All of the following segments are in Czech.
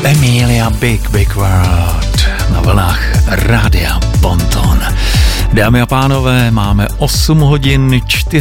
Emilia Big Big World na vlnách Rádia Bonton. Dámy a pánové, máme 8 hodin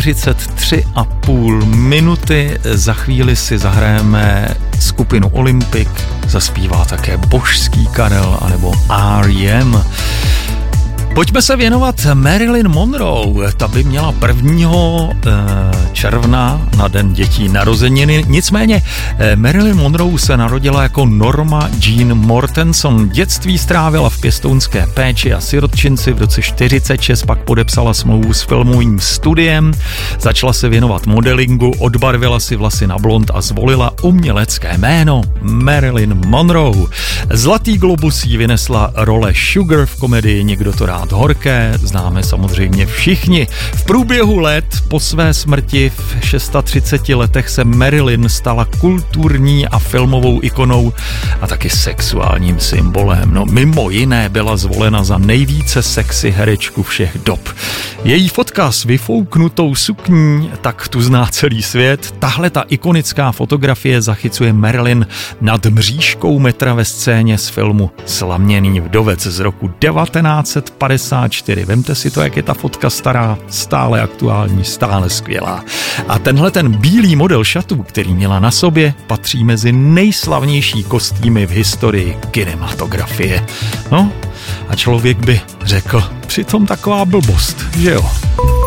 43,5 minuty. Za chvíli si zahrajeme skupinu Olympic, zaspívá také Božský Karel anebo R.E.M. Pojďme se věnovat Marilyn Monroe. Ta by měla 1. června na Den dětí narozeniny. Nicméně Marilyn Monroe se narodila jako Norma Jean Mortenson. Dětství strávila v pěstounské péči a sirotčinci. V roce 1946 pak podepsala smlouvu s filmovým studiem. Začala se věnovat modelingu, odbarvila si vlasy na blond a zvolila umělecké jméno Marilyn Monroe. Zlatý globus jí vynesla role Sugar v komedii Někdo to rád horké, známe samozřejmě všichni. V průběhu let po své smrti v 36 letech se Marilyn stala kulturní a filmovou ikonou a taky sexuálním symbolem. No, mimo jiné byla zvolena za nejvíce sexy herečku všech dob. Její fotka s vyfouknutou sukní, tak tu zná celý svět. Tahle ta ikonická fotografie zachycuje Marilyn nad mřížkou metra ve scéně z filmu Slaměný vdovec z roku 1954. Vemte si to, jak je ta fotka stará, stále aktuální, stále skvělá. A tenhle ten bílý model šatů, který měla na sobě, patří mezi nejslavnější kostýmy v historii kinematografie. No, a člověk by řekl, přitom taková blbost, že jo?